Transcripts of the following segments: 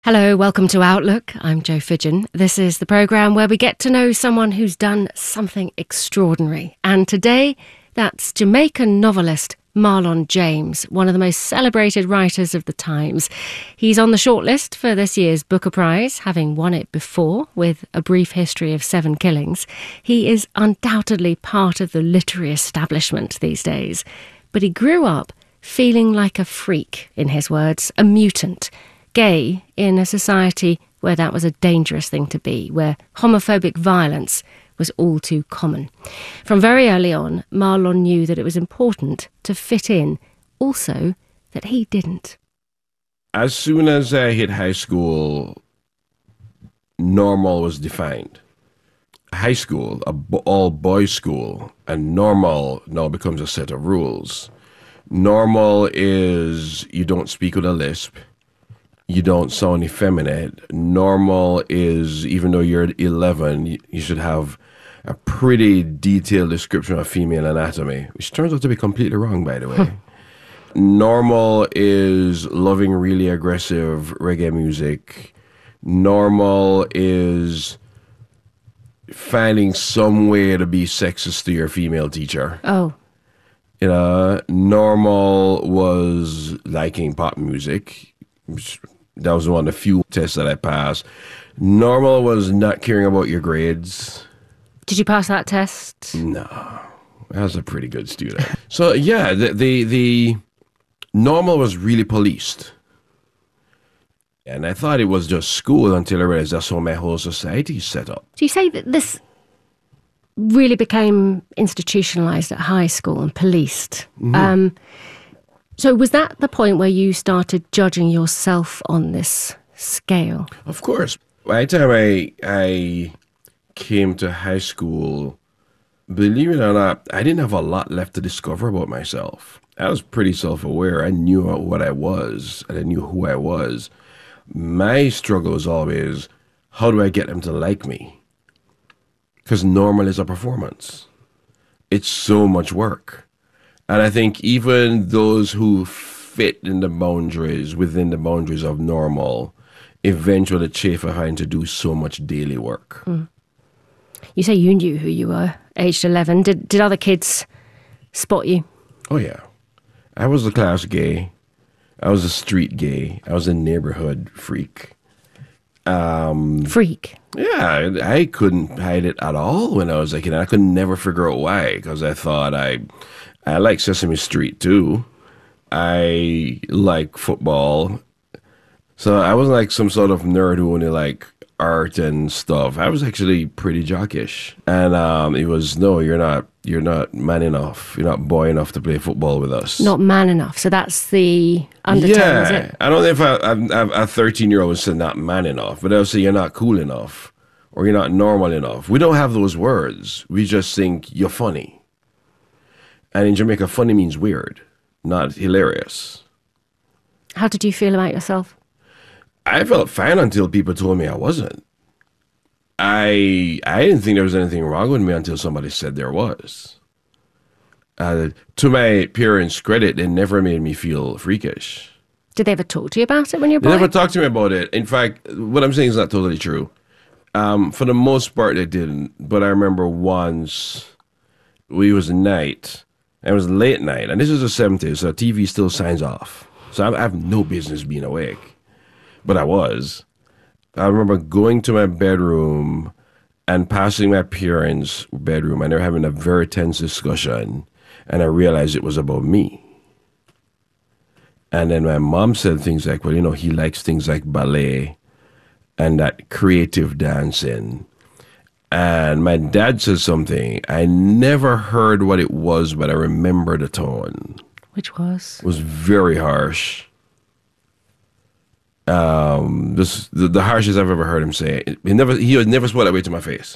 Hello, welcome to Outlook. I'm Jo Fidgen. This is the programme where we get to know someone who's done something extraordinary. And today, that's Jamaican novelist Marlon James, one of the most celebrated writers of the times. He's on the shortlist for this year's Booker Prize, having won it before with A Brief History of Seven Killings. He is undoubtedly part of the literary establishment these days. But he grew up feeling like a freak, in his words, a mutant, gay in a society where that was a dangerous thing to be, where homophobic violence was all too common. From very early on, Marlon knew that it was important to fit in, also that he didn't. As soon as I hit high school, normal was defined. High school, all-boys school, and normal now becomes a set of rules. Normal is you don't speak with a lisp. You don't sound effeminate. Normal is, even though you're 11, you should have a pretty detailed description of female anatomy, which turns out to be completely wrong, by the way. Normal is loving really aggressive reggae music. Normal is finding some way to be sexist to your female teacher. Oh. You know, normal was liking pop music, which that was one of the few tests that I passed. Normal was not caring about your grades. Did you pass that test? No, I was a pretty good student. So yeah, the normal was really policed. And I thought it was just school until I realized that's how my whole society is set up. Do you say that this really became institutionalised at high school and policed? Mm-hmm. So was that the point where you started judging yourself on this scale? Of course. By the time I came to high school, believe it or not, I didn't have a lot left to discover about myself. I was pretty self-aware. I knew what I was, and I knew who I was. My struggle was always, how do I get them to like me? Because normal is a performance. It's so much work. And I think even those who fit in the boundaries, within the boundaries of normal, eventually chafe behind to do so much daily work. Mm. You say you knew who you were, aged 11. Did other kids spot you? Oh, yeah. I was the class gay. I was a street gay. I was a neighborhood freak. Freak? Yeah, I couldn't hide it at all when I was a kid. I could never figure out why, because I thought I like Sesame Street too. I like football. So I wasn't like some sort of nerd who only like art and stuff. I was actually pretty jockish. And it was, no, you're not man enough. You're not boy enough to play football with us. Not man enough. So that's the undertone, is it? I don't know if a 13-year-old said not man enough, but they'll say you're not cool enough or you're not normal enough. We don't have those words. We just think you're funny. And in Jamaica, funny means weird, not hilarious. How did you feel about yourself? I felt fine until people told me I wasn't. I didn't think there was anything wrong with me until somebody said there was. To my parents' credit, they never made me feel freakish. Did they ever talk to you about it when you were a boy? They never talked to me about it. In fact, what I'm saying is not totally true. For the most part, they didn't. But I remember once, it was night. It was late night, and this is the 70s, so TV still signs off. So I have no business being awake. But I was. I remember going to my bedroom and passing my parents' bedroom, and they were having a very tense discussion, and I realized it was about me. And then my mom said things like, well, you know, he likes things like ballet and that creative dancing. And my dad said something. I never heard what it was, but I remember the tone. Which was? It was very harsh. The harshest I've ever heard him say. He had never spoke that way to my face.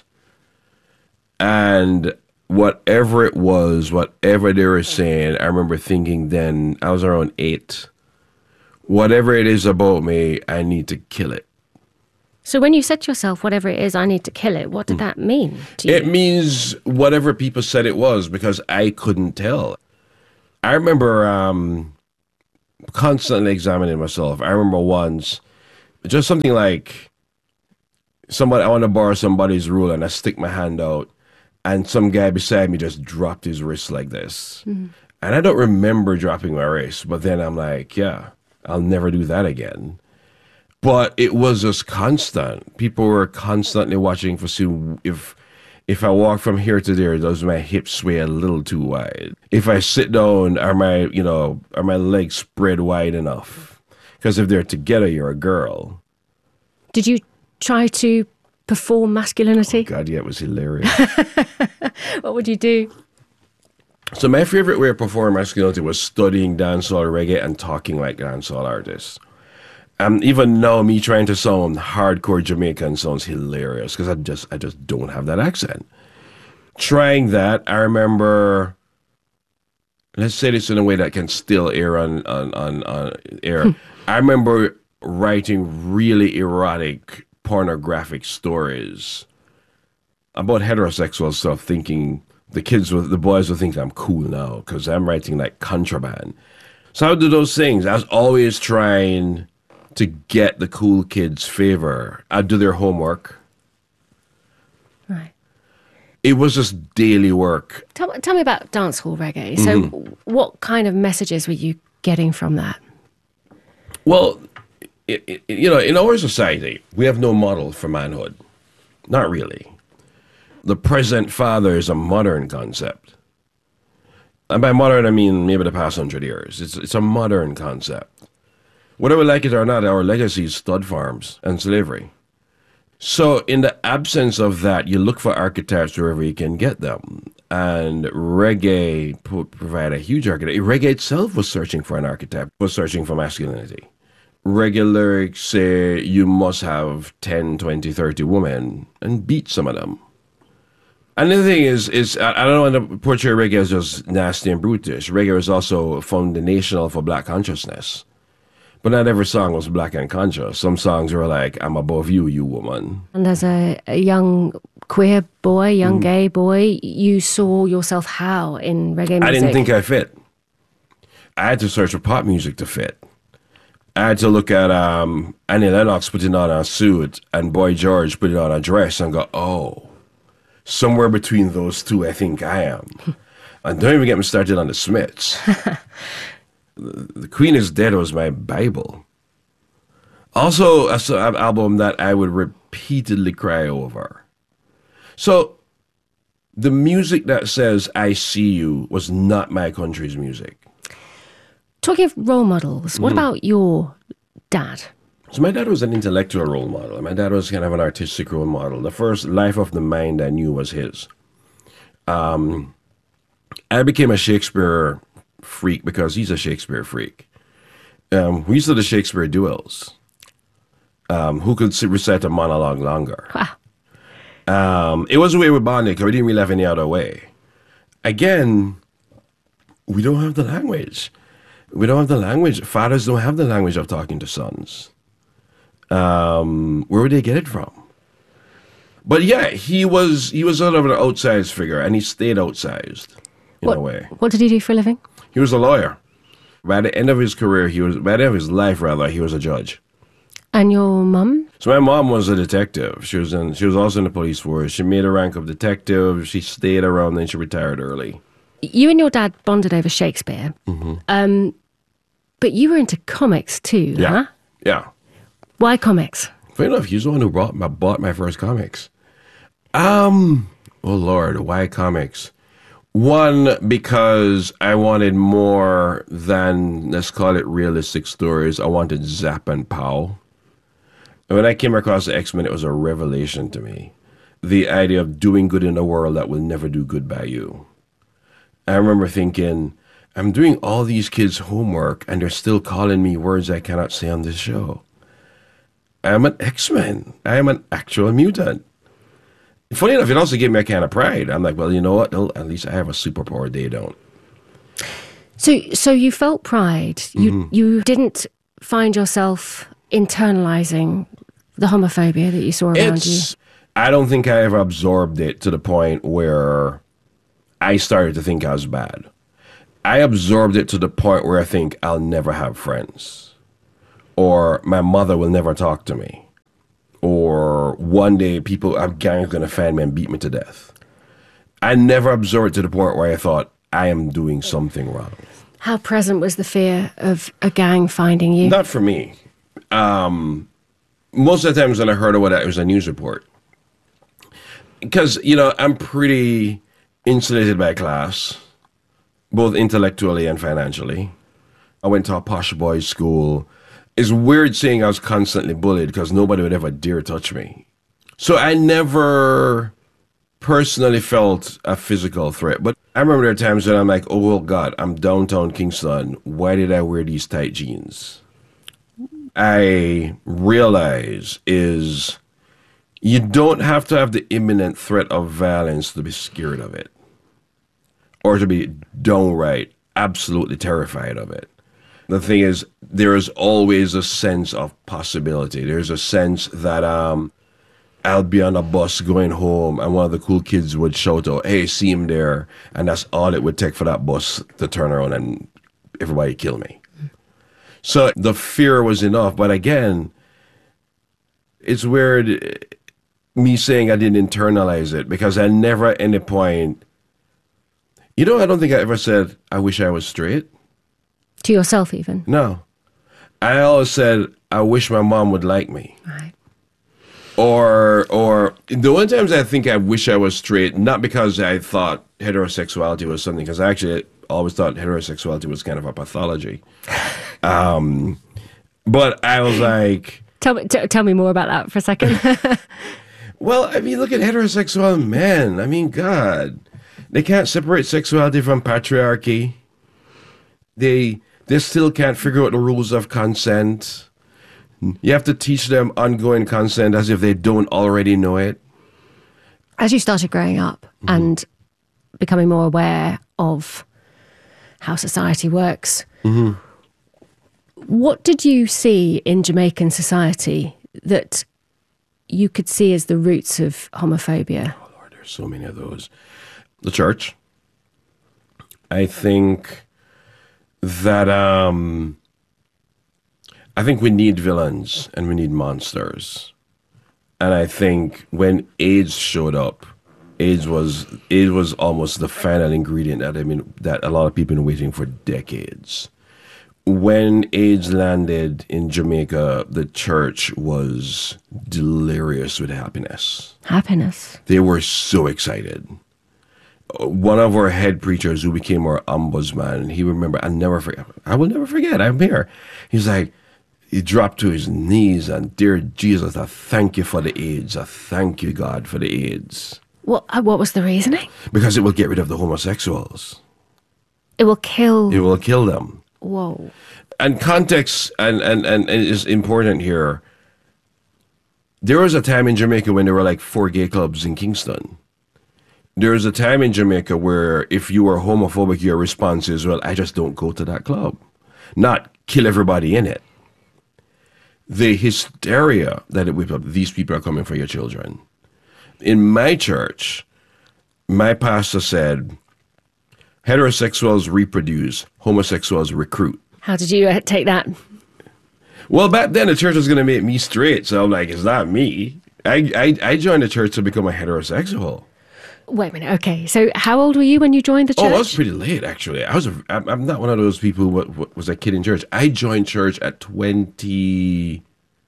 And whatever it was, whatever they were saying, I remember thinking then, I was around 8, whatever it is about me, I need to kill it. So when you said to yourself, whatever it is, I need to kill it, what did that mean to you? It means whatever people said it was, because I couldn't tell. I remember constantly examining myself. I remember once Just something like somebody, I want to borrow somebody's ruler and I stick my hand out and some guy beside me just dropped his wrist like this. And I don't remember dropping my wrist, but then I'm like, yeah, I'll never do that again. But it was just constant. People were constantly watching for see if I walk from here to there, does my hips sway a little too wide? If I sit down, are my legs spread wide enough? Because if they're together, you're a girl. Did you try to perform masculinity? God, yeah, it was hilarious. What would you do? So my favorite way of performing masculinity was studying dancehall reggae and talking like dancehall artists. Even now, me trying to sound hardcore Jamaican sounds hilarious because I just don't have that accent. Trying that, I remember. Let's say this in a way that can still air on air. I remember writing really erotic, pornographic stories about heterosexual stuff, thinking the boys will think I'm cool now because I'm writing like contraband. So I would do those things. I was always trying to get the cool kids' favor. I'd do their homework. Right. It was just daily work. Tell me about dancehall reggae. So what kind of messages were you getting from that? Well, in our society, we have no model for manhood. Not really. The present father is a modern concept. And by modern, I mean maybe the past 100 years. It's a modern concept. Whether we like it or not, our legacy is stud farms and slavery. So in the absence of that, you look for archetypes wherever you can get them. And reggae provide a huge archetype. Reggae itself was searching for an archetype, was searching for masculinity. Reggae lyrics say you must have 10, 20, 30 women and beat some of them. And the thing is I don't want to portray reggae as just nasty and brutish. Reggae is also foundational for black consciousness. But not every song was black and conscious. Some songs were like, I'm above you, you woman. And as a young queer boy, young gay boy, you saw yourself how in reggae music? I didn't think I fit. I had to search for pop music to fit. I had to look at Annie Lennox putting on a suit and Boy George putting on a dress and go, oh, somewhere between those two I think I am. And don't even get me started on the Smiths. The Queen is Dead was my Bible. Also, an album that I would repeatedly cry over. So, the music that says, I see you, was not my country's music. Talking of role models, what about your dad? So my dad was an intellectual role model. My dad was kind of an artistic role model. The first Life of the Mind I knew was his. I became a Shakespeare freak because he's a Shakespeare freak. We used to do Shakespeare duels. Who could recite a monologue longer? Wow. It was a way we bonded because we didn't really have any other way. Again, we don't have the language. We don't have the language. Fathers don't have the language of talking to sons. Where would they get it from? But yeah, he was sort of an outsized figure, and he stayed outsized in a way. What did he do for a living? He was a lawyer. By the end of his career, by the end of his life, rather, he was a judge. And your mum? So my mom was a detective. She was also in the police force. She made a rank of detective. She stayed around, then she retired early. You and your dad bonded over Shakespeare. But you were into comics too, huh? Yeah. Why comics? Funny enough, he's the one who bought my first comics. Oh Lord, why comics? One, because I wanted more than, let's call it realistic stories. I wanted Zap and Pow. And when I came across the X-Men, it was a revelation to me. The idea of doing good in a world that will never do good by you. I remember thinking, I'm doing all these kids' homework and they're still calling me words I cannot say on this show. I am an X-Men. I am an actual mutant. Funny enough, it also gave me a kind of pride. I'm like, well, you know what? At least I have a superpower they don't. So you felt pride. You didn't find yourself internalizing the homophobia that you saw around you? I don't think I ever absorbed it to the point where I started to think I was bad. I absorbed it to the point where I think I'll never have friends. or my mother will never talk to me, or one day a gang is going to find me and beat me to death. I never absorbed it to the point where I thought I am doing something wrong. How present was the fear of a gang finding you? Not for me. Most of the times when I heard about that, it was a news report. Because, I'm pretty insulated by class, both intellectually and financially. I went to a posh boys' school. It's weird saying I was constantly bullied because nobody would ever dare touch me. So I never personally felt a physical threat. But I remember there are times when I'm like, oh, well, God, I'm downtown Kingston. Why did I wear these tight jeans? I realize is you don't have to have the imminent threat of violence to be scared of it or to be downright absolutely terrified of it. The thing is, there is always a sense of possibility. There's a sense that I'll be on a bus going home and one of the cool kids would shout out, hey, see him there. And that's all it would take for that bus to turn around and everybody kill me. So the fear was enough. But again, it's weird me saying I didn't internalize it because I never at any point, I don't think I ever said, I wish I was straight. To yourself even? No. I always said, I wish my mom would like me. Right. Or the one times I think I wish I was straight, not because I thought heterosexuality was something, because I actually always thought heterosexuality was kind of a pathology. But I was like... Tell me more about that for a second. Well, look at heterosexual men. God, they can't separate sexuality from patriarchy. They still can't figure out the rules of consent. You have to teach them ongoing consent as if they don't already know it. As you started growing up and becoming more aware of how society works, what did you see in Jamaican society that you could see as the roots of homophobia? Oh, Lord, there's so many of those. The church. I think that I think we need villains and we need monsters. And I think when AIDS showed up, AIDS was almost the final ingredient that a lot of people have been waiting for decades. When AIDS landed in Jamaica, the church was delirious with happiness. Happiness. They were so excited. One of our head preachers who became our ombudsman, I will never forget, I'm here. He's like, he dropped to his knees and, dear Jesus, I thank you for the AIDS. I thank you, God, for the AIDS. What was the reasoning? Because it will get rid of the homosexuals. It will kill... It will kill them. Whoa. And context and is important here. There was a time in Jamaica when there were like 4 gay clubs in Kingston. There was a time in Jamaica where if you were homophobic, your response is, well, I just don't go to that club. Not kill everybody in it. The hysteria that it whipped up, these people are coming for your children. In my church, my pastor said, heterosexuals reproduce, homosexuals recruit. How did you take that? Well, back then the church was going to make me straight, so I'm like, it's not me. I joined the church to become a heterosexual. Wait a minute, okay. So how old were you when you joined the church? Oh, I was pretty late, actually. I'm not one of those people who was a kid in church. I joined church at 27.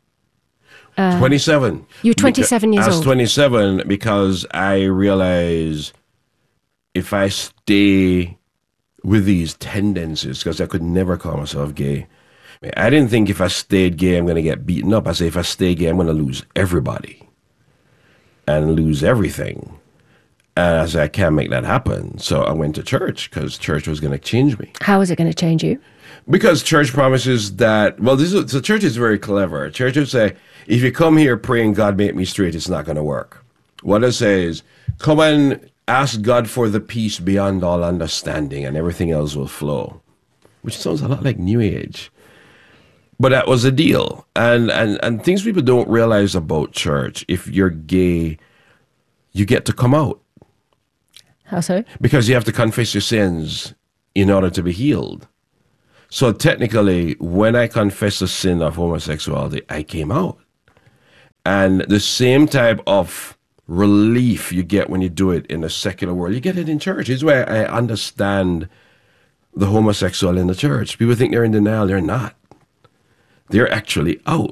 You were 27 years old? I was 27 because I realized if I stay with these tendencies, because I could never call myself gay, I didn't think if I stayed gay, I'm going to get beaten up. I say if I stay gay, I'm going to lose everybody and lose everything. And I said, I can't make that happen. So I went to church because church was going to change me. How was it going to change you? Because church promises that, the church is very clever. Church would say, if you come here praying God make me straight, it's not going to work. What it says, come and ask God for the peace beyond all understanding and everything else will flow. Which sounds a lot like New Age. But that was a deal. And things people don't realize about church, if you're gay, you get to come out. How so? Because you have to confess your sins in order to be healed. So technically, when I confessed the sin of homosexuality, I came out. And the same type of relief you get when you do it in the secular world, you get it in church. It's why I understand the homosexual in the church. People think they're in denial. They're not. They're actually out.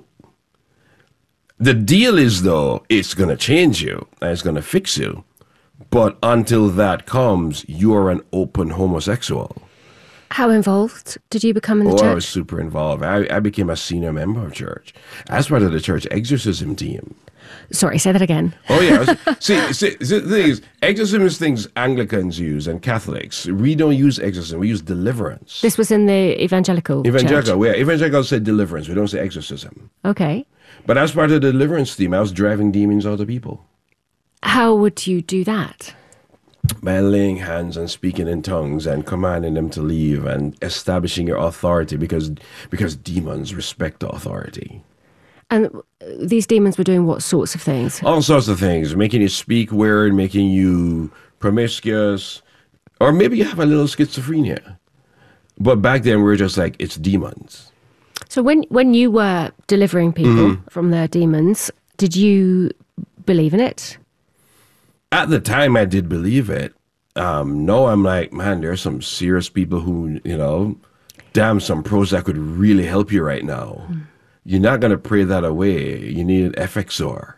The deal is, though, it's going to change you and it's going to fix you. But until that comes, you're an open homosexual. How involved did you become in the church? church? I was super involved. I became a senior member of church as part of the church exorcism team. Sorry, say that again. Oh, yeah. See, the thing is, exorcism is things Anglicans use and Catholics. We don't use exorcism. We use deliverance. This was in the evangelical church? Yeah. Evangelicals say deliverance. We don't say exorcism. Okay. But as part of the deliverance team, I was driving demons out of people. How would you do that? By laying hands and speaking in tongues and commanding them to leave and establishing your authority because demons respect authority. And these demons were doing what sorts of things? All sorts of things. Making you speak weird, making you promiscuous, or maybe you have a little schizophrenia. But back then we were just like, it's demons. So when you were delivering people from their demons, did you believe in it? At the time, I did believe it. No, I'm like, man, there's some serious people who, damn, some Prozac would really help you right now. You're not going to pray that away. You need an FXR.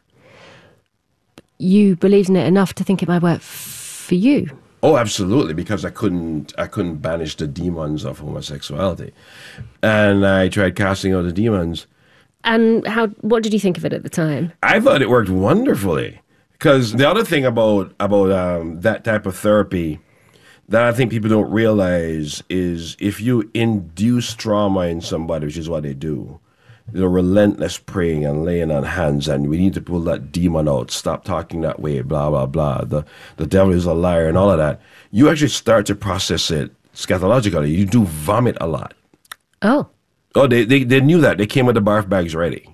You believed in it enough to think it might work for you? Oh, absolutely, because I couldn't banish the demons of homosexuality. And I tried casting out the demons. And what did you think of it at the time? I thought it worked wonderfully. Because the other thing about that type of therapy that I think people don't realize is if you induce trauma in somebody, which is what they do, the relentless praying and laying on hands, and we need to pull that demon out, stop talking that way, blah, blah, blah. The devil is a liar and all of that. You actually start to process it scatologically. You do vomit a lot. Oh. Oh, they knew that. They came with the barf bags ready.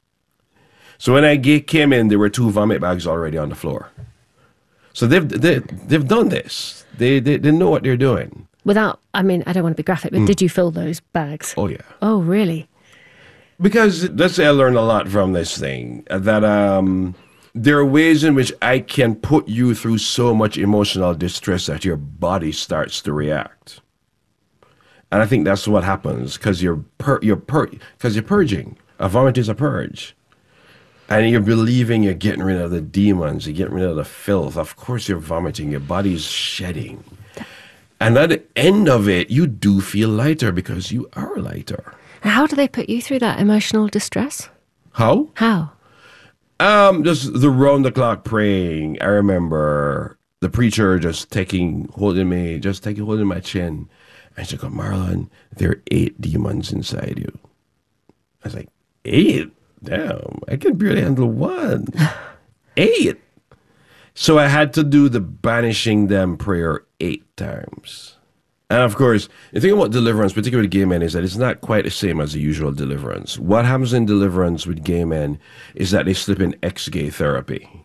So when I came in, there were 2 vomit bags already on the floor. So they've done this. They know what they're doing. Without, I don't want to be graphic, but did you fill those bags? Oh, yeah. Oh, really? Because let's say I learned a lot from this thing, that there are ways in which I can put you through so much emotional distress that your body starts to react. And I think that's what happens because you're purging. A vomit is a purge. And you're believing you're getting rid of the demons, you're getting rid of the filth. Of course you're vomiting, your body's shedding. And at the end of it, you do feel lighter because you are lighter. How do they put you through that emotional distress? How? How? Just the round-the-clock praying. I remember the preacher just holding my chin. And she go, Marlon, there are 8 demons inside you. I was like, 8? Damn, I can barely handle 1. 8. So I had to do the banishing them prayer 8 times. And of course, the thing about deliverance, particularly with gay men, is that it's not quite the same as the usual deliverance. What happens in deliverance with gay men is that they slip in ex-gay therapy.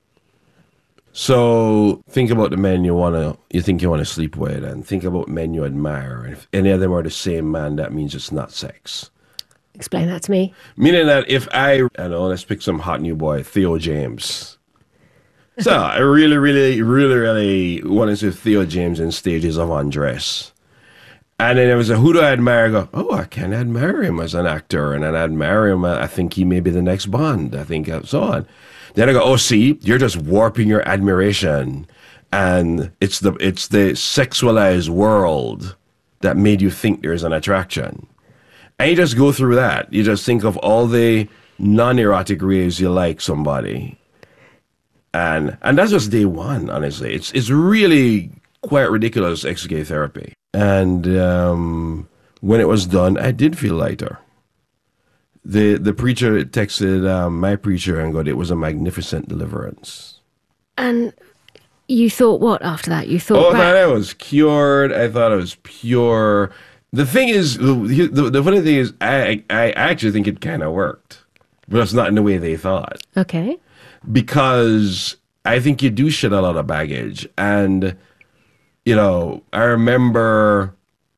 So think about the men you think you want to sleep with, and think about men you admire. And if any of them are the same man, that means it's not sex. Explain that to me. Meaning that if let's pick some hot new boy, Theo James. So I really, really, really, really wanted to see Theo James in Stages of Undress. And then there was who do I admire? I go, I can admire him as an actor, and I admire him. I think he may be the next Bond. I think so on. Then I go, see, you're just warping your admiration, and it's the sexualized world that made you think there's an attraction. And you just go through that. You just think of all the non-erotic ways you like somebody. And that's just day one, honestly. It's really quite ridiculous ex-gay therapy. And when it was done, I did feel lighter. The preacher texted my preacher and it was a magnificent deliverance. And you thought what after that? You thought... I thought I was cured. I thought I was pure. The thing is, the funny thing is, I actually think it kind of worked. But it's not in the way they thought. Okay. Because I think you do shed a lot of baggage. And, I remember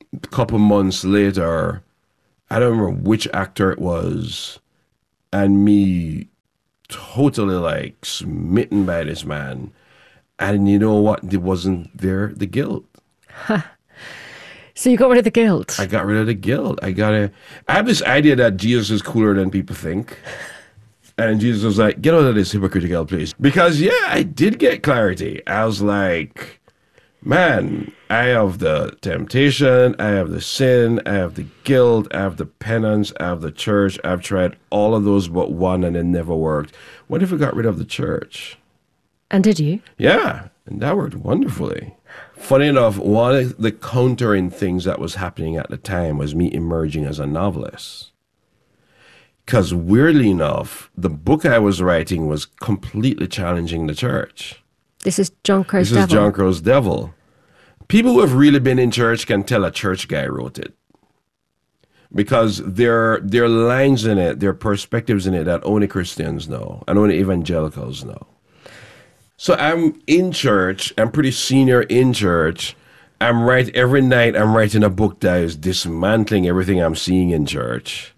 a couple months later, I don't remember which actor it was, and me totally like smitten by this man. And you know what? It wasn't there, the guilt. So you got rid of the guilt? I got rid of the guilt. I have this idea that Jesus is cooler than people think. And Jesus was like, get out of this hypocritical place. Because, yeah, I did get clarity. I was like, man, I have the temptation, I have the sin, I have the guilt, I have the penance, I have the church. I've tried all of those but one and it never worked. What if we got rid of the church? And did you? Yeah, and that worked wonderfully. Funny enough, one of the countering things that was happening at the time was me emerging as a novelist. Because weirdly enough, the book I was writing was completely challenging the church. This is John Crow's Devil. This is John Crow's Devil. People who have really been in church can tell a church guy wrote it. Because there are lines in it, there are perspectives in it that only Christians know and only evangelicals know. So I'm in church, I'm pretty senior in church. Every night I'm writing a book that is dismantling everything I'm seeing in church.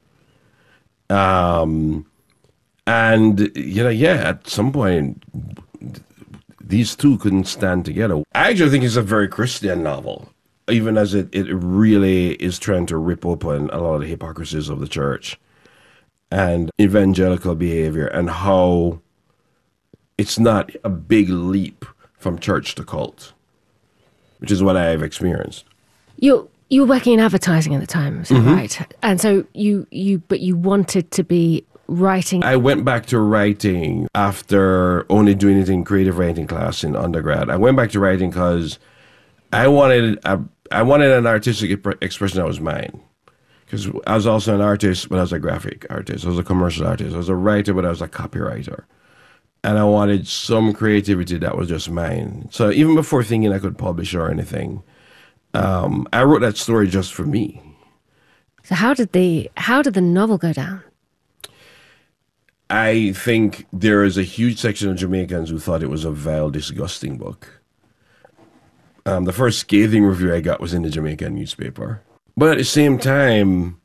And, at some point, these two couldn't stand together. I actually think it's a very Christian novel, even as it really is trying to rip open a lot of the hypocrisies of the church and evangelical behavior and how it's not a big leap from church to cult, which is what I have experienced. You were working in advertising at the time, is that right? And so you wanted to be writing. I went back to writing after only doing it in creative writing class in undergrad. I went back to writing because I wanted an artistic expression that was mine. Because I was also an artist, but I was a graphic artist. I was a commercial artist. I was a writer, but I was a copywriter. And I wanted some creativity that was just mine. So even before thinking I could publish or anything, I wrote that story just for me. So how did the novel go down? I think there is a huge section of Jamaicans who thought it was a vile, disgusting book. The first scathing review I got was in the Jamaican newspaper. But at the same time,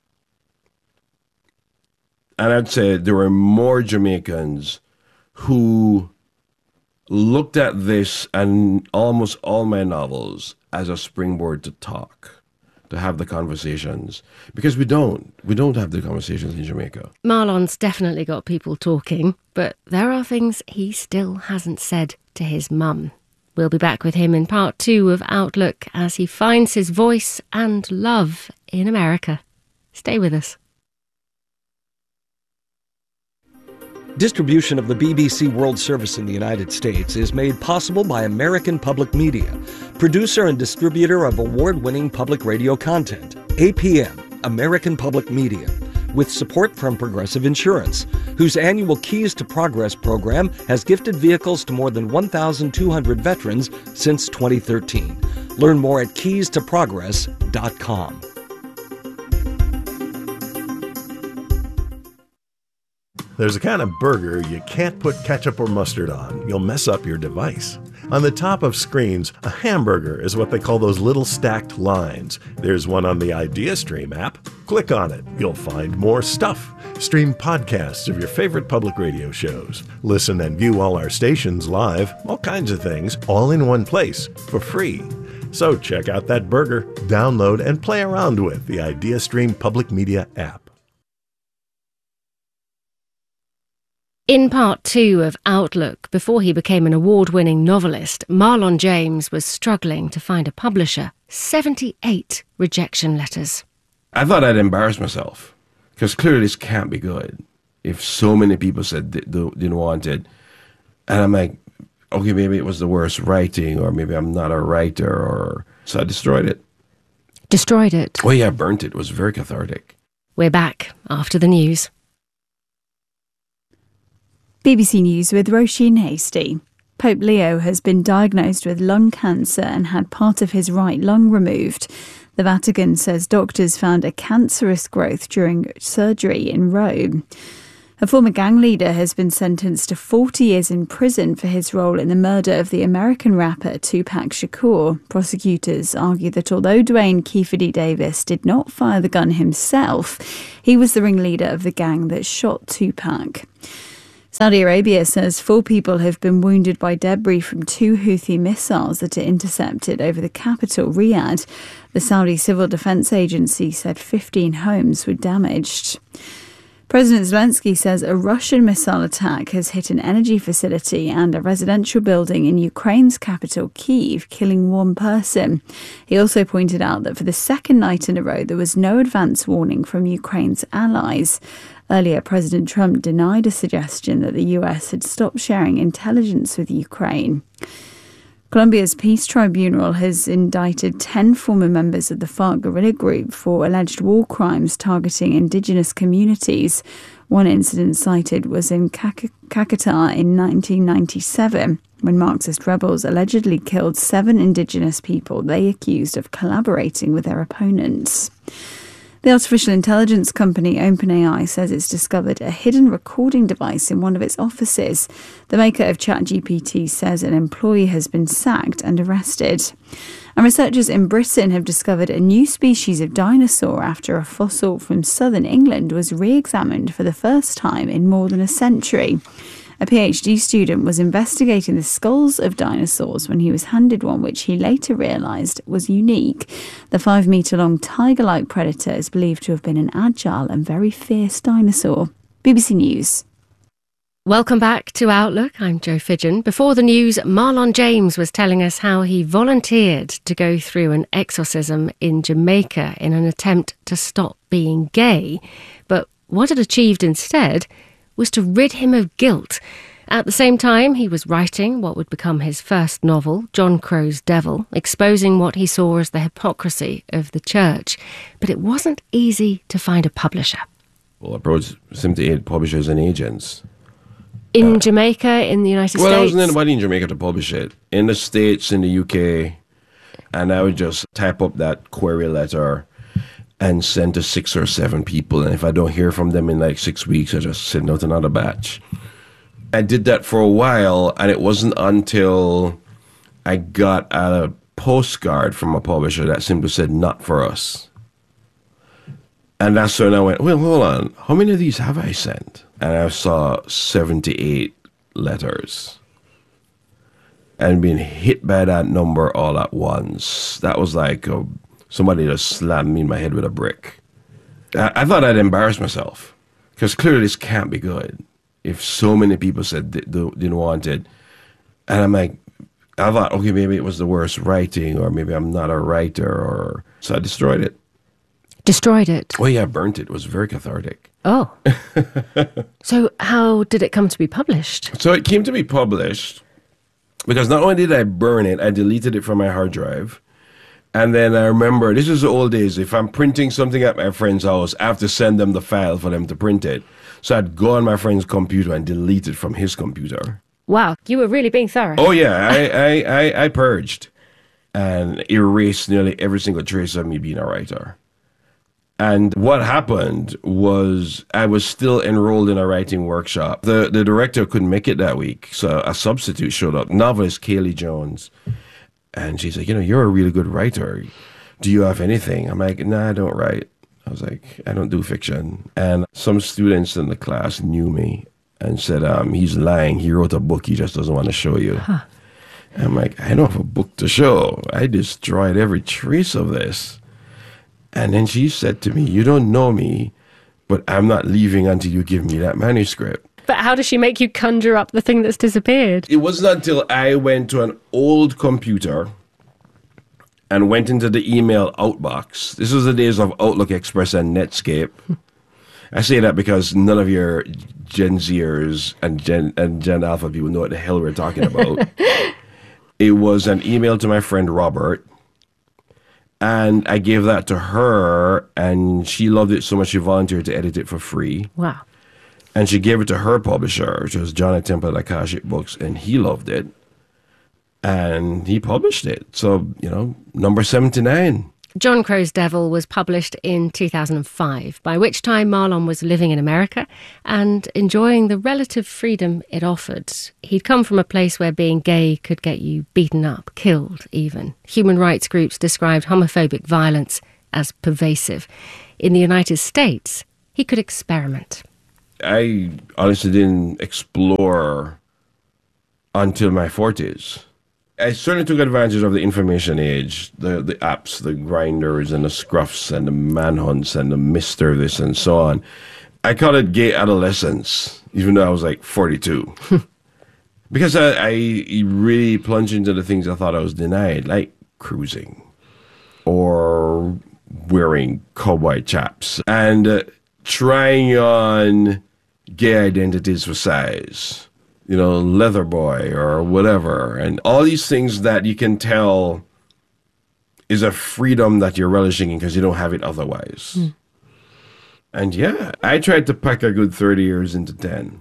and I'd say there were more Jamaicans who looked at this and almost all my novels as a springboard to talk, to have the conversations. Because we don't have the conversations in Jamaica. Marlon's definitely got people talking, but there are things he still hasn't said to his mum. We'll be back with him in part 2 of Outlook as he finds his voice and love in America. Stay with us. Distribution of the BBC World Service in the United States is made possible by American Public Media, producer and distributor of award-winning public radio content. APM, American Public Media, with support from Progressive Insurance, whose annual Keys to Progress program has gifted vehicles to more than 1,200 veterans since 2013. Learn more at keystoprogress.com. There's a kind of burger you can't put ketchup or mustard on. You'll mess up your device. On the top of screens, a hamburger is what they call those little stacked lines. There's one on the IdeaStream app. Click on it. You'll find more stuff. Stream podcasts of your favorite public radio shows. Listen and view all our stations live. All kinds of things, all in one place, for free. So check out that burger, download, and play around with the IdeaStream Public Media app. In part 2 of Outlook, before he became an award-winning novelist, Marlon James was struggling to find a publisher. 78 rejection letters. I thought I'd embarrass myself, because clearly this can't be good if so many people said they didn't want it. And I'm like, okay, maybe it was the worst writing, or maybe I'm not a writer, so I destroyed it. Destroyed it? Oh yeah, I burnt it. It was very cathartic. We're back after the news. BBC News with Roisin Hastie. Pope Leo has been diagnosed with lung cancer and had part of his right lung removed. The Vatican says doctors found a cancerous growth during surgery in Rome. A former gang leader has been sentenced to 40 years in prison for his role in the murder of the American rapper Tupac Shakur. Prosecutors argue that although Dwayne Kiefer D. Davis did not fire the gun himself, he was the ringleader of the gang that shot Tupac. Saudi Arabia says 4 people have been wounded by debris from 2 Houthi missiles that are intercepted over the capital, Riyadh. The Saudi Civil Defense Agency said 15 homes were damaged. President Zelensky says a Russian missile attack has hit an energy facility and a residential building in Ukraine's capital, Kyiv, killing 1 person. He also pointed out that for the second night in a row, there was no advance warning from Ukraine's allies. Earlier, President Trump denied a suggestion that the US had stopped sharing intelligence with Ukraine. Colombia's Peace Tribunal has indicted 10 former members of the FARC guerrilla group for alleged war crimes targeting indigenous communities. One incident cited was in Caquetá in 1997, when Marxist rebels allegedly killed 7 indigenous people they accused of collaborating with their opponents. The artificial intelligence company OpenAI says it's discovered a hidden recording device in one of its offices. The maker of ChatGPT says an employee has been sacked and arrested. And researchers in Britain have discovered a new species of dinosaur after a fossil from southern England was re-examined for the first time in more than a century. A PhD student was investigating the skulls of dinosaurs when he was handed one which he later realised was unique. The 5-metre-long tiger-like predator is believed to have been an agile and very fierce dinosaur. BBC News. Welcome back to Outlook. I'm Jo Fidgen. Before the news, Marlon James was telling us how he volunteered to go through an exorcism in Jamaica in an attempt to stop being gay. But what it achieved instead was to rid him of guilt. At the same time, he was writing what would become his first novel, John Crow's Devil, exposing what he saw as the hypocrisy of the church. But it wasn't easy to find a publisher. Well, I approached 78 publishers and agents. In Jamaica, in the United States? Well, there wasn't anybody in Jamaica to publish it. In the States, in the UK, and I would just type up that query letter and send to 6 or 7 people. And if I don't hear from them in like 6 weeks, I just send out another batch. I did that for a while, and it wasn't until I got a postcard from a publisher that simply said, "Not for us." And that's when I went, well, hold on, how many of these have I sent? And I saw 78 letters. And being hit by that number all at once, that was like somebody just slammed me in my head with a brick. I thought I'd embarrass myself, because clearly this can't be good if so many people said they didn't want it. And I'm like, I thought, okay, maybe it was the worst writing, or maybe I'm not a writer, so I destroyed it. Destroyed it? Oh yeah, I burnt it. It was very cathartic. Oh. So how did it come to be published? So it came to be published because not only did I burn it, I deleted it from my hard drive. And then I remember, this is the old days, if I'm printing something at my friend's house, I have to send them the file for them to print it. So I'd go on my friend's computer and delete it from his computer. Wow, you were really being thorough. Oh yeah, I purged and erased nearly every single trace of me being a writer. And what happened was I was still enrolled in a writing workshop. The director couldn't make it that week, so a substitute showed up, novelist Kaylee Jones. And she's like, you're a really good writer. Do you have anything? I'm like, nah, I don't write. I was like, I don't do fiction. And some students in the class knew me and said, he's lying. He wrote a book. He just doesn't want to show you. Huh. And I'm like, I don't have a book to show. I destroyed every trace of this. And then she said to me, you don't know me, but I'm not leaving until you give me that manuscript. But how does she make you conjure up the thing that's disappeared? It wasn't until I went to an old computer and went into the email outbox. This was the days of Outlook Express and Netscape. I say that because none of your Gen Zers and Gen Alpha people know what the hell we're talking about. It was an email to my friend Robert. And I gave that to her, and she loved it so much she volunteered to edit it for free. Wow. And she gave it to her publisher, which was John Temple at Akashic Books, and he loved it. And he published it. So, number 79. John Crow's Devil was published in 2005, by which time Marlon was living in America and enjoying the relative freedom it offered. He'd come from a place where being gay could get you beaten up, killed even. Human rights groups described homophobic violence as pervasive. In the United States, he could experiment. I honestly didn't explore until my 40s. I certainly took advantage of the information age, the apps, the grinders and the scruffs and the manhunts and the Mr. this and so on. I call it gay adolescence, even though I was like 42. Because I really plunged into the things I thought I was denied, like cruising or wearing cowboy chaps and trying on gay identities for size. You know, leather boy or whatever. And all these things that you can tell is a freedom that you're relishing in because you don't have it otherwise. And yeah, I tried to pack a good 30 years into 10.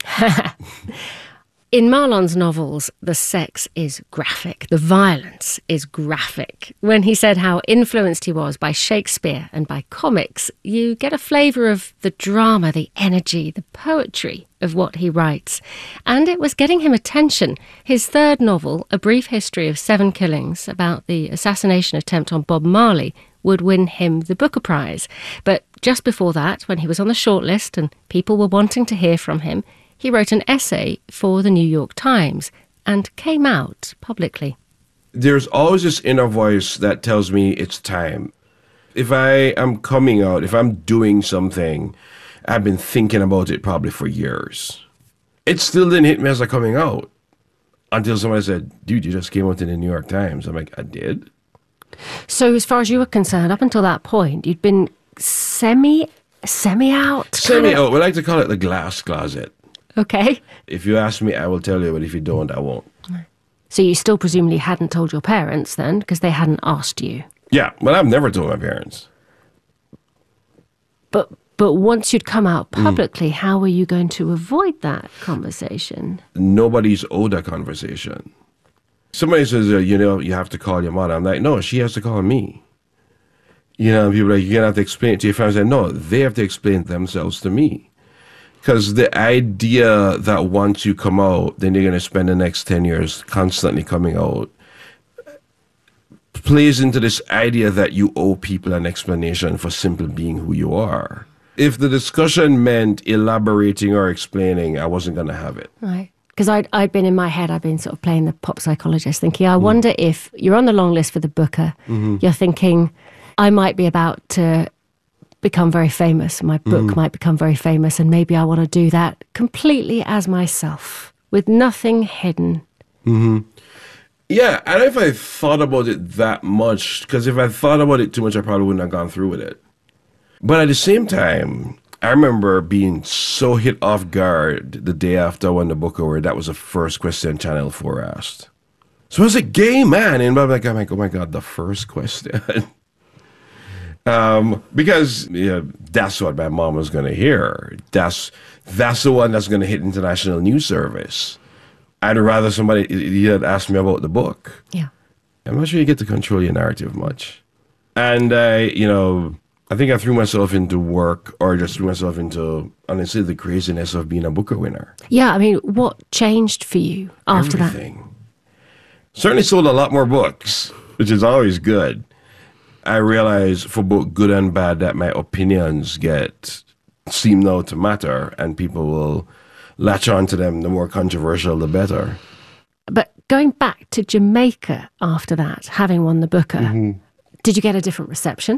In Marlon's novels, the sex is graphic, the violence is graphic. When he said how influenced he was by Shakespeare and by comics, you get a flavour of the drama, the energy, the poetry of what he writes. And it was getting him attention. His third novel, A Brief History of 7 Killings, about the assassination attempt on Bob Marley, would win him the Booker Prize. But just before that, when he was on the shortlist and people were wanting to hear from him, he wrote an essay for the New York Times and came out publicly. There's always this inner voice that tells me it's time. If I am coming out, if I'm doing something, I've been thinking about it probably for years. It still didn't hit me as a coming out until somebody said, dude, you just came out in the New York Times. I'm like, I did? So as far as you were concerned, up until that point, you'd been semi-out? Semi-out. We like to call it the glass closet. Okay. If you ask me, I will tell you, but if you don't, I won't. So you still presumably hadn't told your parents then, because they hadn't asked you? Yeah, well, I've never told my parents. But once you'd come out publicly, how were you going to avoid that conversation? Nobody's owed a conversation. Somebody says, you have to call your mother. I'm like, no, she has to call me. People are like, you're going to have to explain it to your family. I say, no, they have to explain themselves to me. Because the idea that once you come out, then you're going to spend the next 10 years constantly coming out, plays into this idea that you owe people an explanation for simply being who you are. If the discussion meant elaborating or explaining, I wasn't going to have it. Right. Because I'd been in my head, I'd been sort of playing the pop psychologist, thinking, I wonder if you're on the long list for the Booker, you're thinking, I might be about to become very famous. My book might become very famous, and maybe I want to do that completely as myself, with nothing hidden. Yeah, I don't know if I thought about it that much, because if I thought about it too much, I probably wouldn't have gone through with it. But at the same time, I remember being so hit off guard the day after I won the Booker Award. That was the first question Channel 4 asked. So I was a gay man, and I'm like, oh my God, the first question. Because that's what my mom was going to hear. That's the one that's going to hit international news service. I'd rather somebody had asked me about the book. Yeah. I'm not sure you get to control your narrative much. And I think I threw myself into work, or just threw myself into, honestly, the craziness of being a Booker winner. Yeah, I mean, what changed for you after Everything. That? Certainly sold a lot more books, which is always good. I realize for both good and bad that my opinions seem now to matter, and people will latch on to them. The more controversial, the better. But going back to Jamaica after that, having won the Booker, did you get a different reception?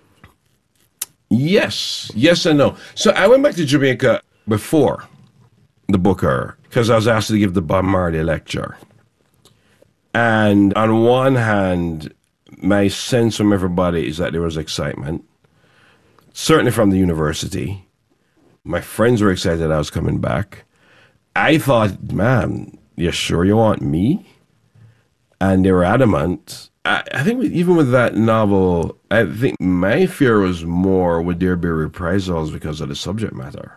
Yes and no. So I went back to Jamaica before the Booker because I was asked to give the Bob Marley lecture. And on one hand, my sense from everybody is that there was excitement, certainly from the university. My friends were excited that I was coming back. I thought, man, you sure you want me? And they were adamant. I think even with that novel, I think my fear was more, would there be reprisals because of the subject matter?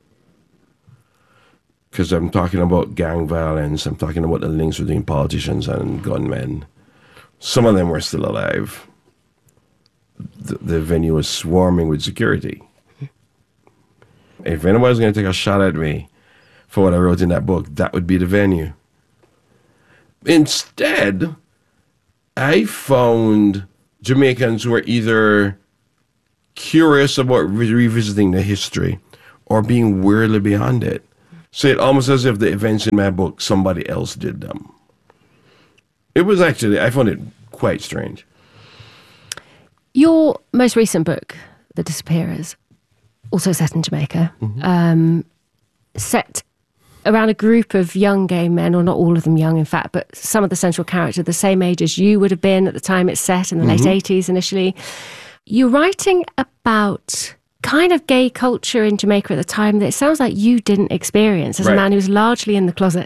Because I'm talking about gang violence, I'm talking about the links between politicians and gunmen. Some of them were still alive. the venue was swarming with security. If anybody's going to take a shot at me for what I wrote in that book, that would be the venue. Instead, I found Jamaicans who were either curious about revisiting the history or being weirdly beyond it. So it's almost as if the events in my book, somebody else did them. It was actually, I found it quite strange. Your most recent book, The Disappearers, also set in Jamaica, set around a group of young gay men, or not all of them young, in fact, but some of the central characters the same age as you would have been at the time it's set in the late 80s initially. You're writing about kind of gay culture in Jamaica at the time that it sounds like you didn't experience as a man who was largely in the closet.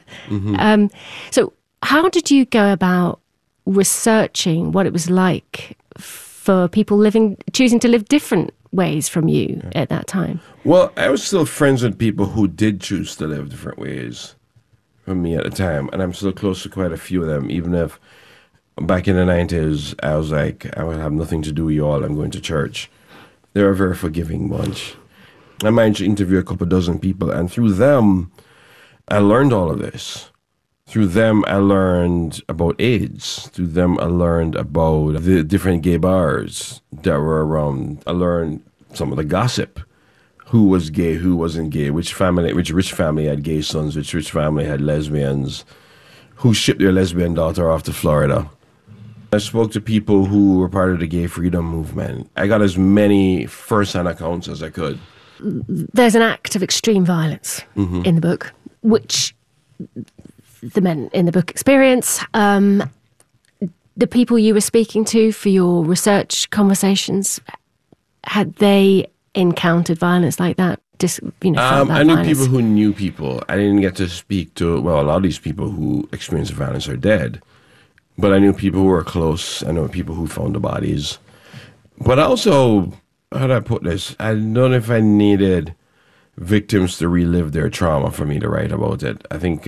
So how did you go about researching what it was like for people choosing to live different ways from you at that time? Well, I was still friends with people who did choose to live different ways from me at the time, and I'm still close to quite a few of them, even if back in the 90s, I was like, I would have nothing to do with you all, I'm going to church. They're a very forgiving bunch. I managed to interview a couple dozen people, and through them, I learned all of this. Through them, I learned about AIDS. Through them, I learned about the different gay bars that were around. I learned some of the gossip. Who was gay, who wasn't gay, which rich family had gay sons, which rich family had lesbians, who shipped their lesbian daughter off to Florida. I spoke to people who were part of the gay freedom movement. I got as many first-hand accounts as I could. There's an act of extreme violence in the book, which the men in the book experience. The people you were speaking to for your research conversations, had they encountered violence like that? I knew people who knew people. I didn't get to speak to, well, a lot of these people who experienced violence are dead. But I knew people who were close. I know people who found the bodies. But also, how do I put this? I don't know if I needed victims to relive their trauma for me to write about it. I think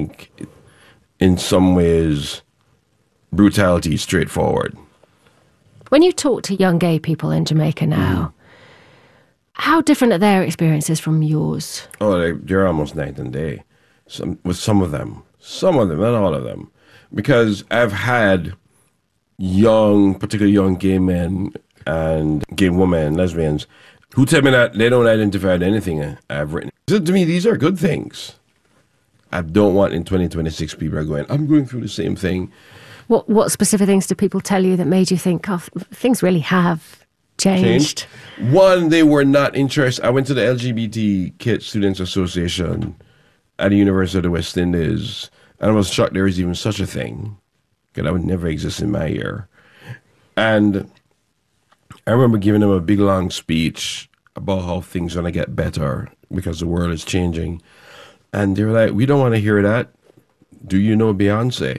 in some ways, brutality is straightforward. When you talk to young gay people in Jamaica now, how different are their experiences from yours? Oh, they're almost night and day. With some of them, not all of them. Because I've had particularly young gay men and gay women, lesbians, who tell me that they don't identify with anything I've written. So to me, these are good things. I don't want in 2026 people are going, I'm going through the same thing. What specific things do people tell you that made you think, oh, things really have changed? One, they were not interested. I went to the LGBT Kid Students Association at the University of the West Indies, and I was shocked there was even such a thing, because that would never exist in my year. And I remember giving them a big, long speech about how things are going to get better because the world is changing. And they were like, we don't want to hear that. Do you know Beyonce?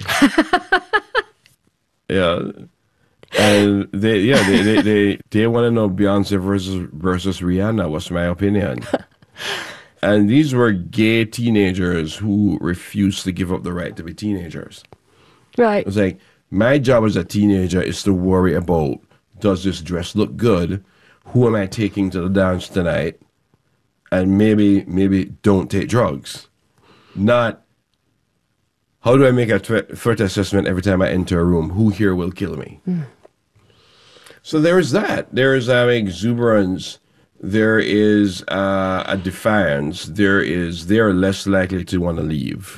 Yeah. And they want to know Beyonce versus Rihanna. What's my opinion? And these were gay teenagers who refused to give up the right to be teenagers. Right. It was like, my job as a teenager is to worry about, does this dress look good? Who am I taking to the dance tonight? And maybe don't take drugs. Not, how do I make a threat assessment every time I enter a room? Who here will kill me? So there is that. There is exuberance. There is a defiance. They are less likely to want to leave.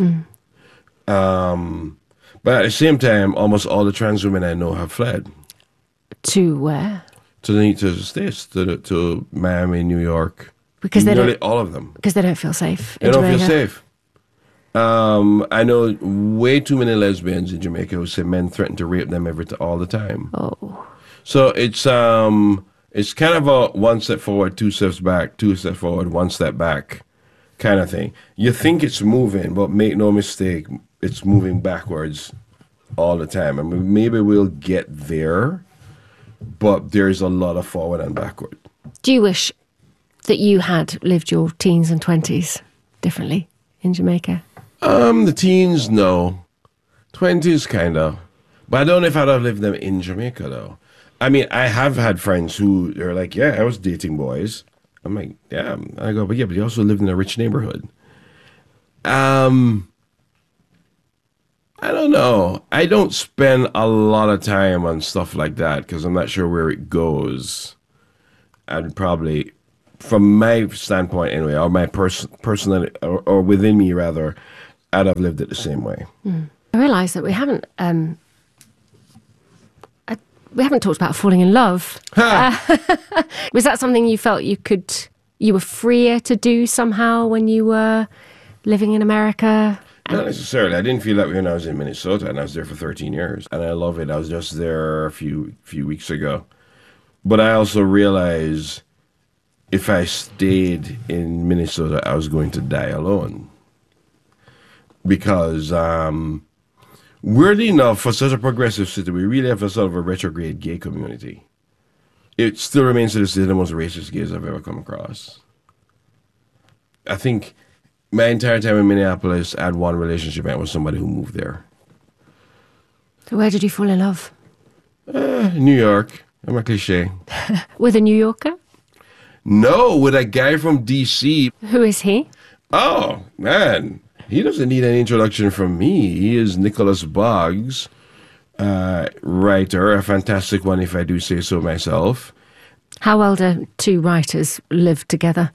But at the same time, almost all the trans women I know have fled. To where? To the States, to Miami, New York. Because nearly all of them. Because they don't feel safe. They don't feel safe. I know way too many lesbians in Jamaica who say men threaten to rape them all the time. Oh. So it's kind of a one step forward, two steps back, two steps forward, one step back kind of thing. You think it's moving, but make no mistake, it's moving backwards all the time. I mean, maybe we'll get there, but there's a lot of forward and backward. Do you wish that you had lived your teens and 20s differently in Jamaica? The teens, no. 20s, kind of. But I don't know if I'd have lived them in Jamaica, though. I mean, I have had friends who are like, yeah, I was dating boys. I'm like, yeah. I go, but you also lived in a rich neighborhood. I don't know. I don't spend a lot of time on stuff like that because I'm not sure where it goes. I'd probably, from my standpoint anyway, or my personal, or within me rather, I'd have lived it the same way. I realise that we haven't talked about falling in love. Was that something you felt you were freer to do somehow when you were living in America? Not necessarily. I didn't feel that way when I was in Minnesota, and I was there for 13 years. And I love it. I was just there a few weeks ago. But I also realized if I stayed in Minnesota, I was going to die alone. Because weirdly enough, for such a progressive city, we really have a sort of a retrograde gay community. It still remains to this day the most racist gays I've ever come across. I think my entire time in Minneapolis, I had one relationship, and it was somebody who moved there. So where did you fall in love? New York. I'm a cliche. With a New Yorker? No, with a guy from D.C. Who is he? Oh, man. He doesn't need an introduction from me. He is Nicholas Boggs, writer, a fantastic one if I do say so myself. How well do two writers live together?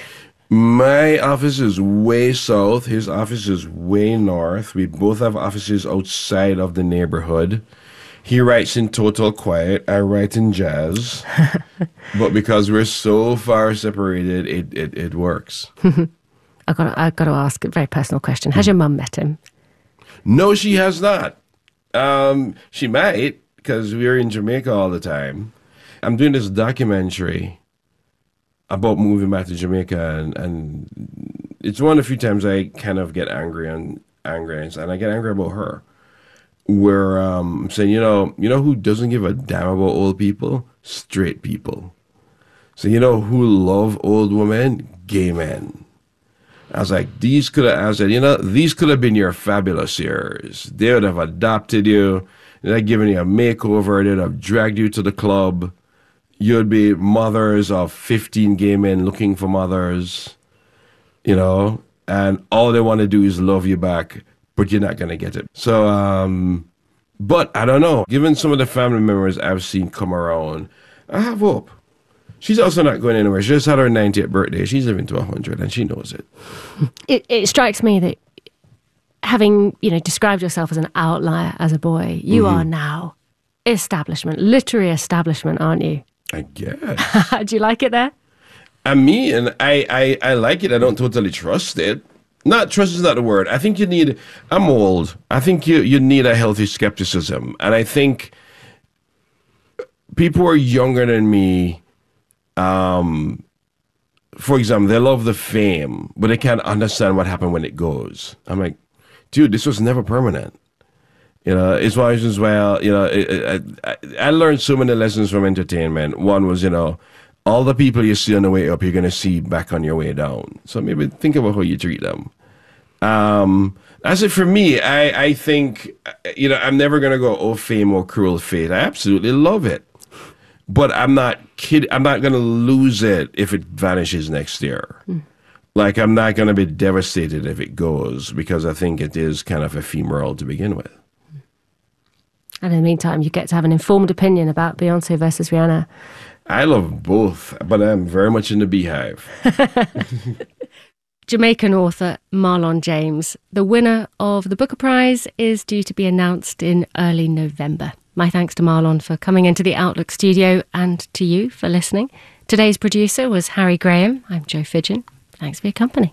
My office is way south. His office is way north. We both have offices outside of the neighborhood. He writes in total quiet. I write in jazz. But because we're so far separated, it works. I've got to ask a very personal question. Has your mum met him? No, she has not. She might, because we're in Jamaica all the time. I'm doing this documentary about moving back to Jamaica, and it's one of the few times I kind of get angry, and I get angry about her. Where I'm saying, you know who doesn't give a damn about old people? Straight people. So you know who love old women? Gay men. I was like, these could have been your fabulous years. They would have adopted you. They'd have given you a makeover. They'd have dragged you to the club. You'd be mothers of 15 gay men looking for mothers, and all they want to do is love you back, but you're not going to get it. So, but I don't know. Given some of the family members I've seen come around, I have hope. She's also not going anywhere. She just had her 90th birthday. She's living to 100, and she knows it. It strikes me that having, described yourself as an outlier as a boy, you are now literary establishment, aren't you? I guess. Do you like it there? I mean, I like it. I don't totally trust it. Not trust is not the word. I think I'm old. I think you need a healthy skepticism. And I think people who are younger than me, for example, they love the fame, but they can't understand what happened when it goes. I'm like, dude, this was never permanent. It's why as well, I learned so many lessons from entertainment. One was, all the people you see on the way up, you're going to see back on your way down. So maybe think about how you treat them. As it for me, I think, I'm never going to go, oh, fame or cruel fate. I absolutely love it. But I'm not kidding. I'm not going to lose it if it vanishes next year. Like, I'm not going to be devastated if it goes, because I think it is kind of ephemeral to begin with. And in the meantime, you get to have an informed opinion about Beyonce versus Rihanna. I love both, but I'm very much in the beehive. Jamaican author Marlon James, the winner of the Booker Prize, is due to be announced in early November. My thanks to Marlon for coming into the Outlook studio, and to you for listening. Today's producer was Harry Graham. I'm Jo Fidgen. Thanks for your company.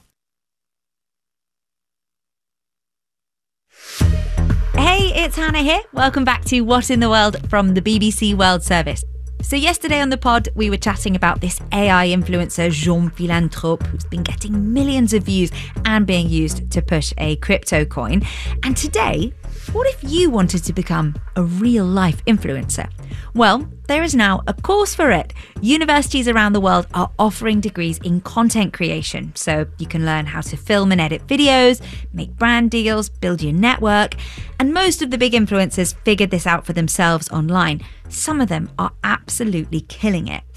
Hey, it's Hannah here. Welcome back to What in the World from the BBC World Service. So yesterday on the pod, we were chatting about this AI influencer, Jean Philanthrope, who's been getting millions of views and being used to push a crypto coin. And today, What if you wanted to become a real-life influencer? Well, there is now a course for it. Universities around the world are offering degrees in content creation, so you can learn how to film and edit videos, make brand deals, build your network, and most of the big influencers figured this out for themselves online. Some of them are absolutely killing it.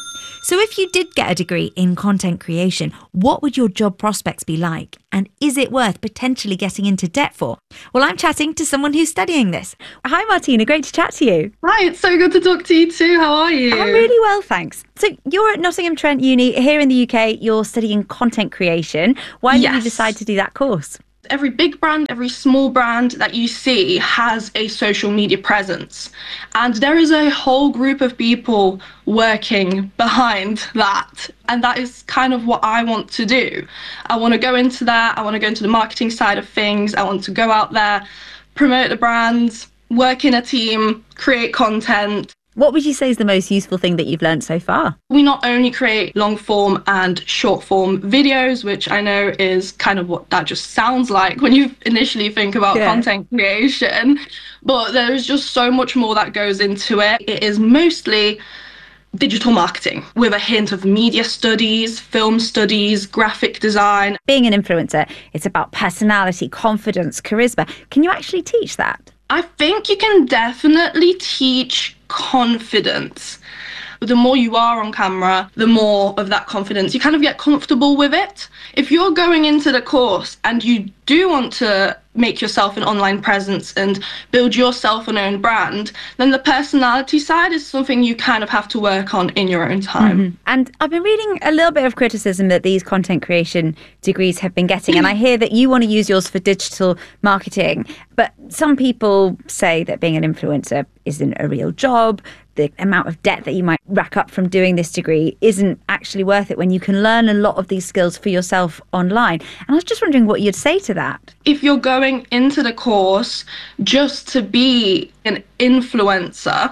So if you did get a degree in content creation, what would your job prospects be like? And is it worth potentially getting into debt for? Well, I'm chatting to someone who's studying this. Hi, Martina. Great to chat to you. Hi, it's so good to talk to you too. How are you? I'm really well, thanks. So you're at Nottingham Trent Uni here in the UK. You're studying content creation. Why did you decide to do that course? Every big brand, every small brand that you see has a social media presence. And there is a whole group of people working behind that. And that is kind of what I want to do. I want to go into that. I want to go into the marketing side of things. I want to go out there, promote the brands, work in a team, create content. What would you say is the most useful thing that you've learned so far? We not only create long form and short form videos, which I know is kind of what that just sounds like when you initially think about content creation, but there's just so much more that goes into it. It is mostly digital marketing with a hint of media studies, film studies, graphic design. Being an influencer, it's about personality, confidence, charisma. Can you actually teach that? I think you can definitely teach confidence. The more you are on camera, the more of that confidence. You kind of get comfortable with it. If you're going into the course and you do want to make yourself an online presence and build yourself an own brand, then the personality side is something you kind of have to work on in your own time. Mm-hmm. And I've been reading a little bit of criticism that these content creation degrees have been getting, and I hear that you want to use yours for digital marketing, but some people say that being an influencer isn't a real job. The amount of debt that you might rack up from doing this degree isn't actually worth it when you can learn a lot of these skills for yourself online. And I was just wondering what you'd say to that. If you're going into the course just to be an influencer,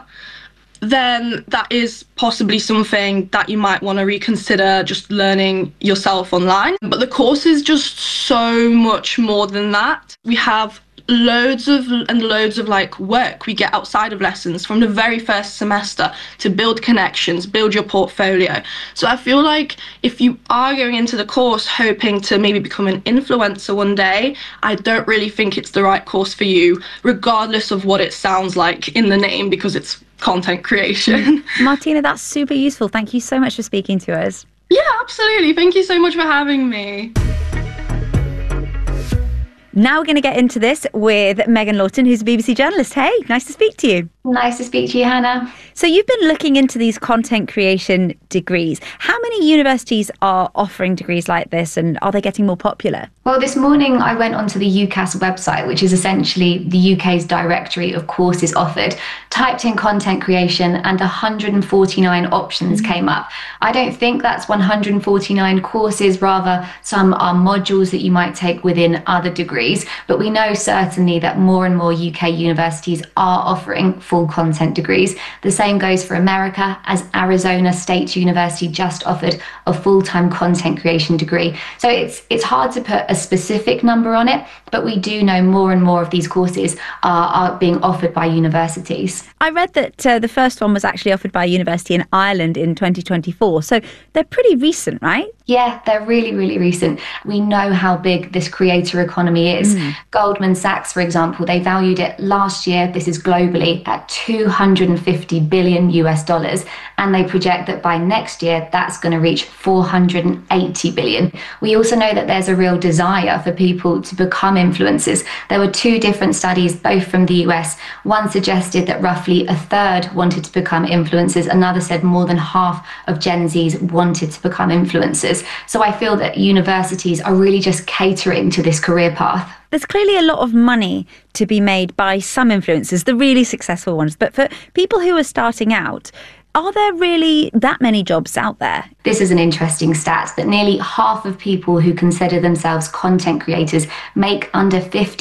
then that is possibly something that you might want to reconsider, just learning yourself online. But the course is just so much more than that. We have loads of like work we get outside of lessons from the very first semester to build connections, build your portfolio. So I feel like if you are going into the course hoping to maybe become an influencer one day, I don't really think it's the right course for you, regardless of what it sounds like in the name, because it's content creation. Martina, that's super useful. Thank you so much for speaking to us. Yeah, absolutely. Thank you so much for having me. Now we're going to get into this with Megan Lawton, who's a BBC journalist. Hey, nice to speak to you. Nice to speak to you, Hannah. So you've been looking into these content creation degrees. How many universities are offering degrees like this, and are they getting more popular? Well, this morning I went onto the UCAS website, which is essentially the UK's directory of courses offered, typed in content creation, and 149 options came up. I don't think that's 149 courses, rather some are modules that you might take within other degrees, but we know certainly that more and more UK universities are offering full content degrees. The same goes for America, as Arizona State University just offered a full-time content creation degree. So it's hard to put a specific number on it, but we do know more and more of these courses are being offered by universities. I read that the first one was actually offered by a university in Ireland in 2024, so they're pretty recent, right? Yeah, they're really, really recent. We know how big this creator economy is. Goldman Sachs, for example, they valued it last year, this is globally, at $250 billion US, and they project that by next year, that's going to reach $480 billion. We also know that there's a real desire for people to become influencers. There were two different studies, both from the US. One suggested that roughly a third wanted to become influencers. Another said more than half of Gen Zs wanted to become influencers. So I feel that universities are really just catering to this career path. There's clearly a lot of money to be made by some influencers, the really successful ones. But for people who are starting out, are there really that many jobs out there? this is an interesting stat, that nearly half of people who consider themselves content creators make under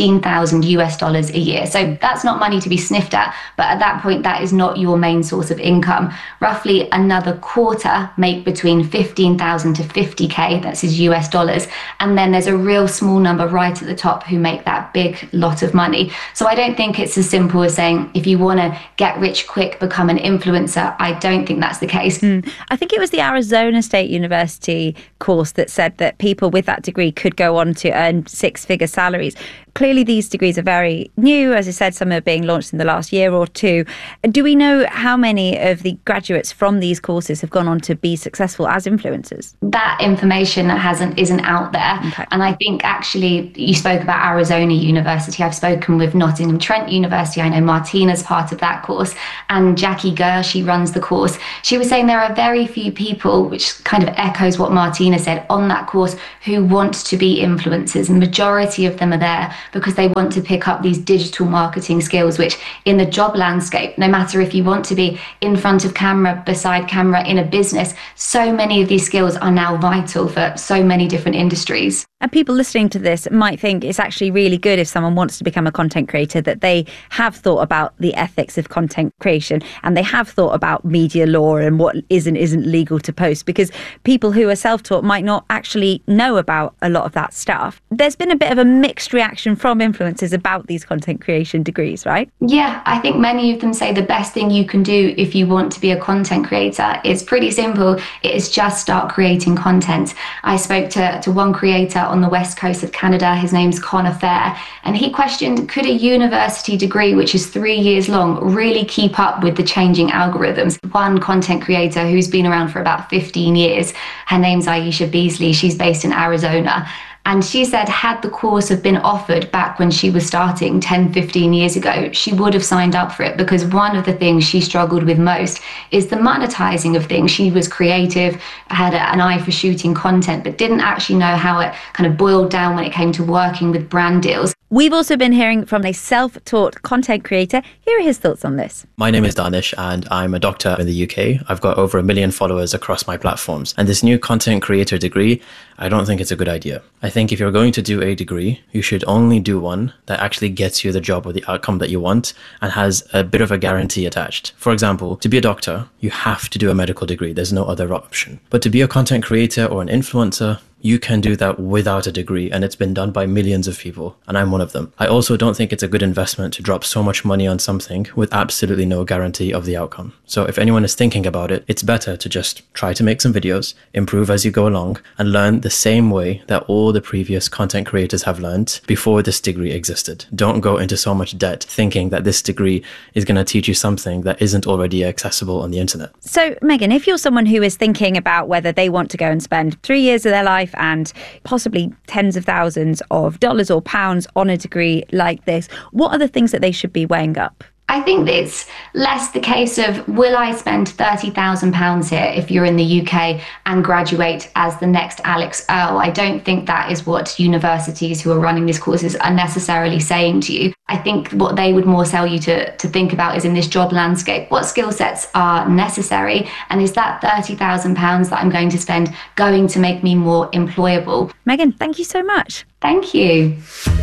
$15,000 a year. So that's not money to be sniffed at, but at that point, that is not your main source of income. Roughly another quarter make between 15,000 to 50K, that's his US dollars. And then there's a real small number right at the top who make that big lot of money. So I don't think it's as simple as saying, if you want to get rich quick, become an influencer. I don't think that's the case. I think it was the Arizona State University course that said that people with that degree could go on to earn six-figure salaries. Clearly, these degrees are very new. As I said, some are being launched in the last year or two. Do we know how many of the graduates from these courses have gone on to be successful as influencers? That information isn't out there. Okay. And I think actually you spoke about Arizona University. I've spoken with Nottingham Trent University. I know Martina's part of that course. And Jackie Gurr, she runs the course. She was saying there are very few people, which kind of echoes what Martina said, on that course who want to be influencers. The majority of them are there because they want to pick up these digital marketing skills, which in the job landscape, no matter if you want to be in front of camera, beside camera, in a business, so many of these skills are now vital for so many different industries. And people listening to this might think it's actually really good if someone wants to become a content creator, that they have thought about the ethics of content creation and they have thought about media law and what is and isn't legal to post, because people who are self-taught might not actually know about a lot of that stuff. There's been a bit of a mixed reaction from influencers about these content creation degrees, right? Yeah, I think many of them say the best thing you can do if you want to be a content creator is pretty simple. It is just start creating content. I spoke to one creator on the west coast of Canada. His name's Connor Fair, and he questioned, could a university degree, which is 3 years long, really keep up with the changing algorithms? One content creator who's been around for about 15 years, her name's Aisha Beasley. She's based in Arizona. And she said, had the course have been offered back when she was starting 10, 15 years ago, she would have signed up for it, because one of the things she struggled with most is the monetizing of things. She was creative, had an eye for shooting content, but didn't actually know how it kind of boiled down when it came to working with brand deals. We've also been hearing from a self-taught content creator. Here are his thoughts on this. My name is Danish and I'm a doctor in the UK. I've got over 1 million followers across my platforms. And this new content creator degree, I don't think it's a good idea. I think if you're going to do a degree, you should only do one that actually gets you the job or the outcome that you want and has a bit of a guarantee attached. For example, to be a doctor, you have to do a medical degree. There's no other option. But to be a content creator or an influencer, you can do that without a degree, and it's been done by millions of people, and I'm one of them. I also don't think it's a good investment to drop so much money on something with absolutely no guarantee of the outcome. So if anyone is thinking about it, it's better to just try to make some videos, improve as you go along, and learn the same way that all the previous content creators have learned before this degree existed. Don't go into so much debt thinking that this degree is going to teach you something that isn't already accessible on the internet. So, Megan, if you're someone who is thinking about whether they want to go and spend 3 years of their life and possibly tens of thousands of dollars or pounds on a degree like this, what are the things that they should be weighing up? I think it's less the case of, will I spend £30,000 here if you're in the UK and graduate as the next Alex Earle? I don't think that is what universities who are running these courses are necessarily saying to you. I think what they would more sell you to think about is, in this job landscape, what skill sets are necessary, and is that £30,000 that I'm going to spend going to make me more employable? Megan, thank you so much. Thank you.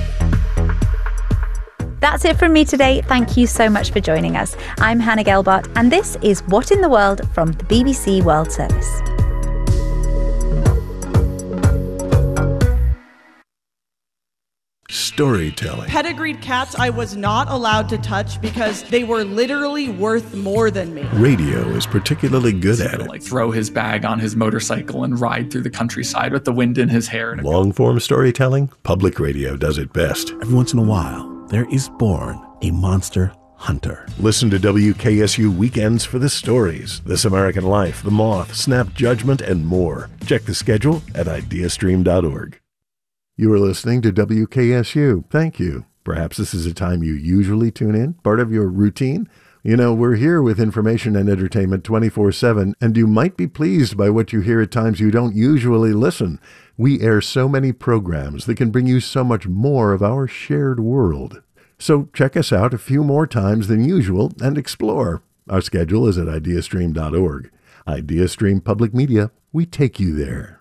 That's it from me today. Thank you so much for joining us. I'm Hannah Gelbart, and this is What in the World from the BBC World Service. Storytelling. Pedigreed cats I was not allowed to touch because they were literally worth more than me. Radio is particularly good at it. Like throw his bag on his motorcycle and ride through the countryside with the wind in his hair. Long-form storytelling, public radio does it best. Every once in a while, there is born a monster hunter. Listen to WKSU Weekends for the stories, This American Life, The Moth, Snap Judgment, and more. Check the schedule at ideastream.org. You are listening to WKSU. Thank you. Perhaps this is a time you usually tune in, part of your routine. You know, we're here with information and entertainment 24/7, and you might be pleased by what you hear at times you don't usually listen. We air so many programs that can bring you so much more of our shared world. So check us out a few more times than usual and explore. Our schedule is at ideastream.org. IdeaStream Public Media, we take you there.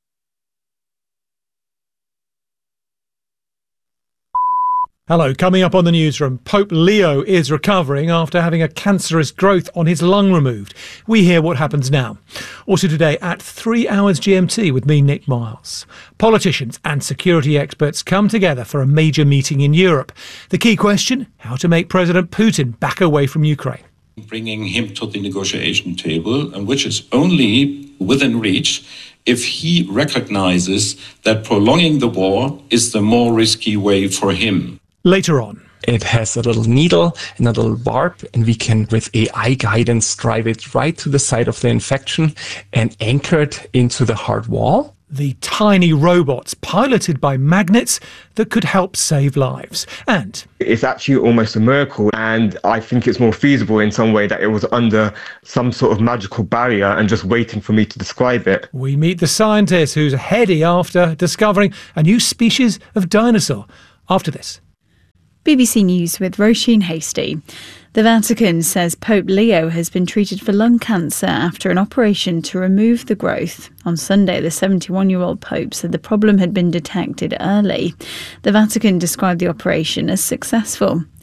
Hello, coming up on the newsroom, Pope Leo is recovering after having a cancerous growth on his lung removed. We hear what happens now. Also today at 3 hours GMT with me, Nick Miles. Politicians and security experts come together for a major meeting in Europe. The key question, how to make President Putin back away from Ukraine. Bringing him to the negotiation table, and which is only within reach if he recognizes that prolonging the war is the more risky way for him. Later on. It has a little needle and a little barb, and we can, with AI guidance, drive it right to the site of the infection and anchor it into the heart wall. The tiny robots piloted by magnets that could help save lives. And it's actually almost a miracle, and I think it's more feasible in some way that it was under some sort of magical barrier and just waiting for me to describe it. We meet the scientist who's heady after discovering a new species of dinosaur. After this. BBC News with Roisin Hasty. The Vatican says Pope Leo has been treated for lung cancer after an operation to remove the growth. On Sunday, the 71-year-old Pope said the problem had been detected early. The Vatican described the operation as successful.